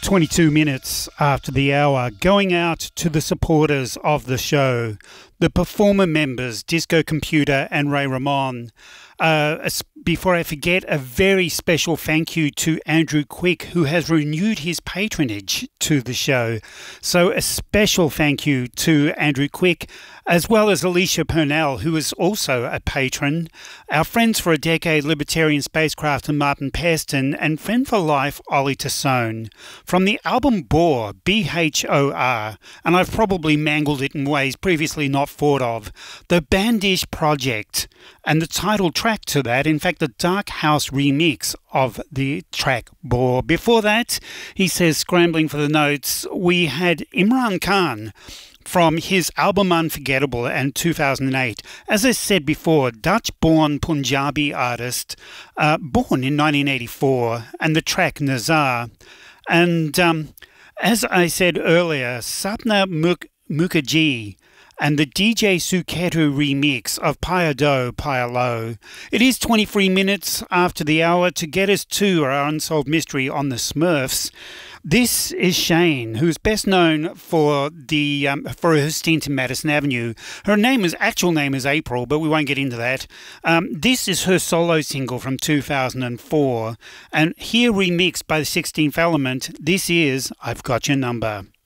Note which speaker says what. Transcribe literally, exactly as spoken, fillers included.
Speaker 1: twenty-two minutes after the hour, going out to the supporters of the show, the performer members, Disco Computer and Ray Ramon. Uh, before I forget, a very special thank you to Andrew Quick, who has renewed his patronage to the show. So a special thank you to Andrew Quick, as well as Alicia Purnell, who is also a patron, our friends for a decade, Libertarian Spacecraft and Martin Peston, and friend for life, Ollie Tassone. From the album Bore, B H O R, and I've probably mangled it in ways previously not thought of, the Bandish Project, and the title track to that, in fact, the Dark House remix of the track Bore. Before that, he says, scrambling for the notes, we had Imran Khan from his album Unforgettable and two thousand eight. As I said before, Dutch-born Punjabi artist, uh, born in nineteen eighty-four, and the track Nazar. And um, as I said earlier, Sapna Muk- Mukherjee and the D J Suketu remix of Payado Payalo. It is twenty-three minutes after the hour to get us to our unsolved mystery on the Smurfs. This is Shane, who's best known for the um, for her stint in Madison Avenue. Her name is actual name is April, but we won't get into that. Um, this is her solo single from two thousand four, and here remixed by the sixteenth Element. This is I've Got Your Number.